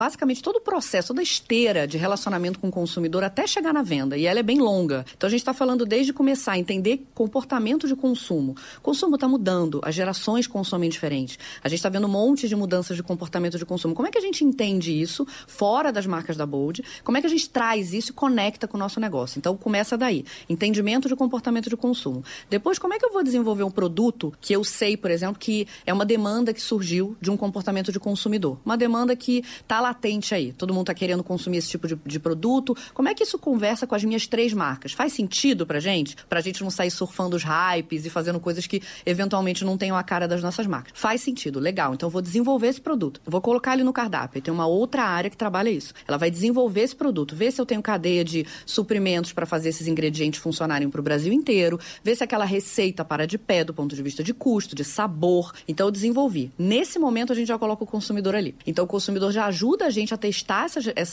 basicamente todo o processo, toda a esteira de relacionamento com o consumidor até chegar na venda, e ela é bem longa. Então a gente está falando desde começar a entender comportamento de consumo. O consumo está mudando, as gerações consomem diferente. A gente está vendo um monte de mudanças de comportamento de consumo. Como é que a gente entende isso fora das marcas da Bold? Como é que a gente traz isso e conecta com o nosso negócio? Então começa daí, entendimento de comportamento de consumo. Depois, como é que eu vou desenvolver um produto que eu sei, por exemplo, que é uma demanda que surgiu de um comportamento de consumidor? Uma demanda que está latente aí. Todo mundo está querendo consumir esse tipo de produto. Como é que isso conversa com as minhas 3 marcas? Faz sentido pra gente? Pra gente não sair surfando os hypes e fazendo coisas que eventualmente não tenham a cara das nossas marcas. Faz sentido, legal. Então eu vou desenvolver esse produto. Eu vou colocar ele no cardápio. E tem uma outra área que trabalha isso. Ela vai desenvolver esse produto, ver se eu tenho cadeia de suprimentos para fazer esses ingredientes funcionarem para o Brasil inteiro, ver se aquela receita para de pé do ponto de vista de custo, de sabor. Então eu desenvolvi. Nesse momento a gente já coloca o consumidor ali. Então o consumidor já ajuda a gente a testar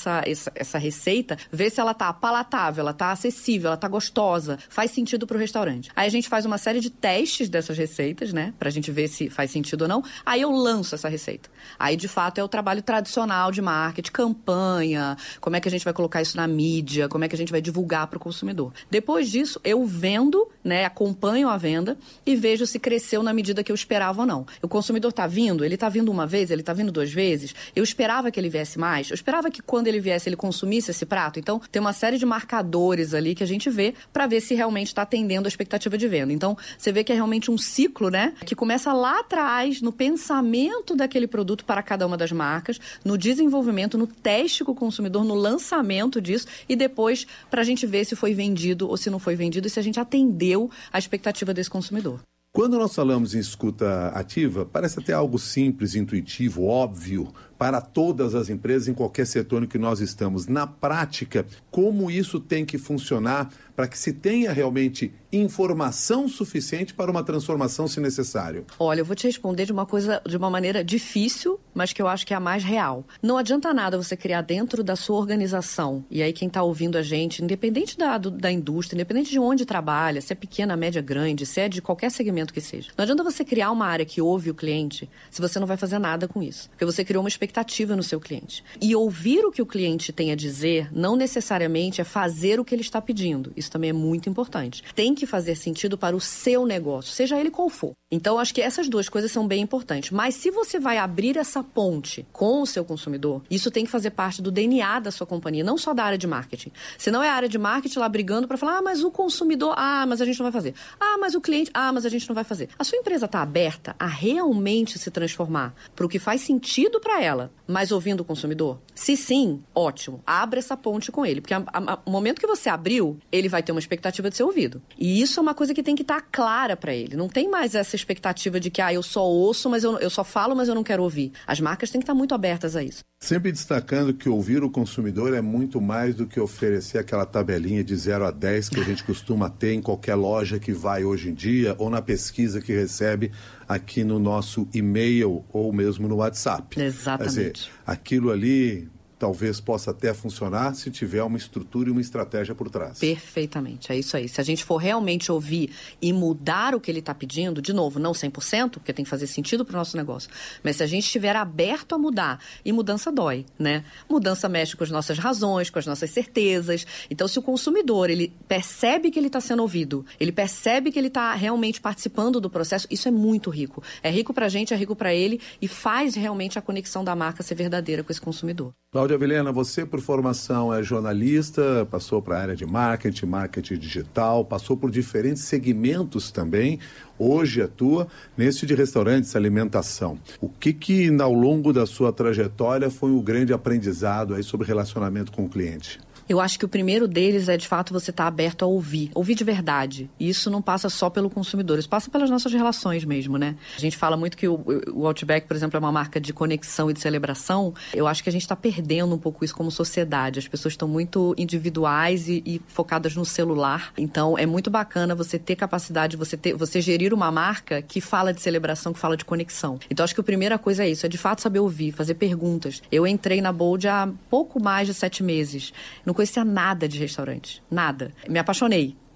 essa receita, ver se ela tá palatável, ela tá acessível, ela tá gostosa, faz sentido pro restaurante. Aí a gente faz uma série de testes dessas receitas, né, pra gente ver se faz sentido ou não. Aí eu lanço essa receita. Aí, de fato, é o trabalho tradicional de marketing, campanha, como é que a gente vai colocar isso na mídia, como é que a gente vai divulgar pro consumidor. Depois disso, eu vendo, né, acompanho a venda e vejo se cresceu na medida que eu esperava ou não. O consumidor tá vindo, ele tá vindo uma vez, ele tá vindo 2 vezes, eu esperava que ele viesse mais, eu esperava que quando ele viesse ele consumisse esse prato. Então, tem uma série de marcadores ali que a gente vê para ver se realmente está atendendo a expectativa de venda. Então, você vê que é realmente um ciclo, né, que começa lá atrás, no pensamento daquele produto para cada uma das marcas, no desenvolvimento, no teste com o consumidor, no lançamento disso e depois para a gente ver se foi vendido ou se não foi vendido e se a gente atendeu a expectativa desse consumidor. Quando nós falamos em escuta ativa, parece até algo simples, intuitivo, óbvio para todas as empresas em qualquer setor em que nós estamos. Na prática, como isso tem que funcionar para que se tenha realmente informação suficiente para uma transformação, se necessário? Olha, eu vou te responder de uma maneira difícil, mas que eu acho que é a mais real. Não adianta nada você criar dentro da sua organização, e aí quem está ouvindo a gente, independente da indústria, independente de onde trabalha, se é pequena, média, grande, se é de qualquer segmento que seja. Não adianta você criar uma área que ouve o cliente se você não vai fazer nada com isso. Porque você criou uma expectativa no seu cliente. E ouvir o que o cliente tem a dizer não necessariamente é fazer o que ele está pedindo. Isso também é muito importante. Tem que fazer sentido para o seu negócio, seja ele qual for. Então, acho que essas 2 coisas são bem importantes. Mas se você vai abrir essa ponte com o seu consumidor, isso tem que fazer parte do DNA da sua companhia, não só da área de marketing. Se não é a área de marketing lá brigando para falar, mas o consumidor, mas a gente não vai fazer. Mas o cliente, mas a gente não vai fazer. A sua empresa está aberta a realmente se transformar para o que faz sentido para ela, mas ouvindo o consumidor? Se sim, ótimo. Abra essa ponte com ele. Porque o momento que você abriu, ele vai ter uma expectativa de ser ouvido. E isso é uma coisa que tem que estar clara para ele. Não tem mais essa expectativa de que eu só ouço, mas eu só falo, mas eu não quero ouvir. As marcas têm que estar muito abertas a isso. Sempre destacando que ouvir o consumidor é muito mais do que oferecer aquela tabelinha de 0 a 10 que a gente costuma ter em qualquer loja que vai hoje em dia ou na pesquisa que recebe aqui no nosso e-mail ou mesmo no WhatsApp. Exatamente. Quer dizer, aquilo ali talvez possa até funcionar se tiver uma estrutura e uma estratégia por trás. Perfeitamente, é isso aí. Se a gente for realmente ouvir e mudar o que ele está pedindo, de novo, não 100%, porque tem que fazer sentido para o nosso negócio, mas se a gente estiver aberto a mudar, e mudança dói, né? Mudança mexe com as nossas razões, com as nossas certezas. Então, se o consumidor, ele percebe que ele está sendo ouvido, ele percebe que ele está realmente participando do processo, isso é muito rico. É rico para a gente, é rico para ele e faz realmente a conexão da marca ser verdadeira com esse consumidor. Cláudia Avelena, você por formação é jornalista, passou para a área de marketing digital, passou por diferentes segmentos também, hoje atua nesse de restaurantes, alimentação. O que ao longo da sua trajetória foi o grande aprendizado aí sobre relacionamento com o cliente? Eu acho que o primeiro deles é, de fato, você estar aberto a ouvir de verdade. E isso não passa só pelo consumidor, isso passa pelas nossas relações mesmo, né? A gente fala muito que o Outback, por exemplo, é uma marca de conexão e de celebração. Eu acho que a gente está perdendo um pouco isso como sociedade. As pessoas estão muito individuais e focadas no celular. Então, é muito bacana você ter capacidade, você gerir uma marca que fala de celebração, que fala de conexão. Então, acho que a primeira coisa é isso, é de fato saber ouvir, fazer perguntas. Eu entrei na Bold há pouco mais de 7 meses. Não conhecia nada de restaurante, nada. Me apaixonei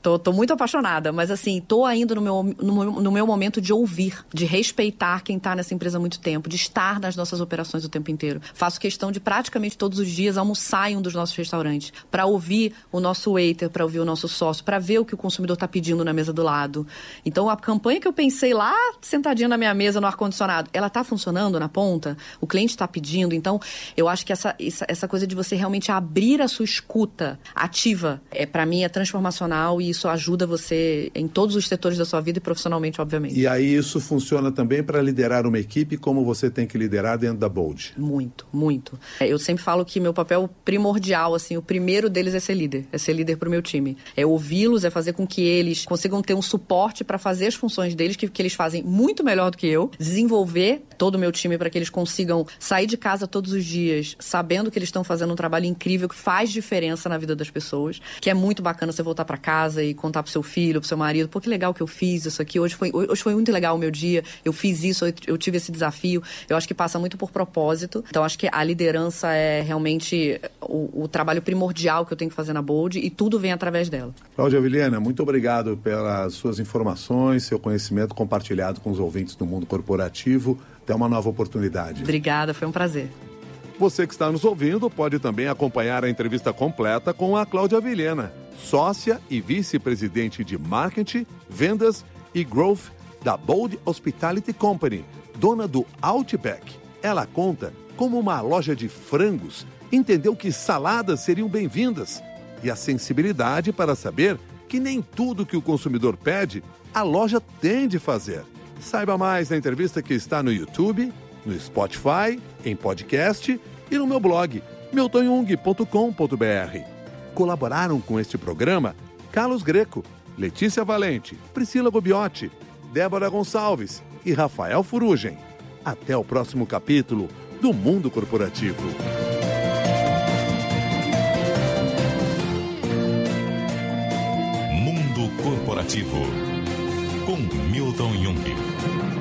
Tô muito apaixonada, mas assim, tô ainda no meu momento de ouvir, de respeitar quem tá nessa empresa há muito tempo, de estar nas nossas operações o tempo inteiro. Faço questão de praticamente todos os dias almoçar em um dos nossos restaurantes, para ouvir o nosso waiter, para ouvir o nosso sócio, para ver o que o consumidor tá pedindo na mesa do lado. Então, a campanha que eu pensei lá, sentadinha na minha mesa, no ar-condicionado, ela tá funcionando na ponta? O cliente tá pedindo? Então, eu acho que essa coisa de você realmente abrir a sua escuta ativa, para mim, é transformacional e isso ajuda você em todos os setores da sua vida e profissionalmente, obviamente. E aí isso funciona também para liderar uma equipe como você tem que liderar dentro da Bold? Muito, muito. Eu sempre falo que meu papel primordial, assim, o primeiro deles é ser líder para o meu time. É ouvi-los, é fazer com que eles consigam ter um suporte para fazer as funções deles, que eles fazem muito melhor do que eu, desenvolver todo o meu time para que eles consigam sair de casa todos os dias, sabendo que eles estão fazendo um trabalho incrível, que faz diferença na vida das pessoas, que é muito bacana você voltar para casa e contar pro seu filho, pro seu marido, pô, que legal que eu fiz isso aqui, hoje foi muito legal o meu dia, eu fiz isso, eu tive esse desafio. Eu acho que passa muito por propósito. Então, acho que a liderança é realmente o trabalho primordial que eu tenho que fazer na Bold e tudo vem através dela. Cláudia Vilhena, muito obrigado pelas suas informações, seu conhecimento compartilhado com os ouvintes do mundo corporativo. Até uma nova oportunidade. Obrigada, foi um prazer. Você que está nos ouvindo pode também acompanhar a entrevista completa com a Cláudia Vilhena, sócia e vice-presidente de Marketing, Vendas e Growth da Bold Hospitality Company, dona do Outback. Ela conta como uma loja de frangos entendeu que saladas seriam bem-vindas e a sensibilidade para saber que nem tudo que o consumidor pede, a loja tem de fazer. Saiba mais na entrevista que está no YouTube, no Spotify, em podcast e no meu blog, miltonjung.com.br. Colaboraram com este programa Carlos Greco, Letícia Valente, Priscila Gobiotti, Débora Gonçalves e Rafael Furugem. Até o próximo capítulo do Mundo Corporativo. Mundo Corporativo, com Milton Jung.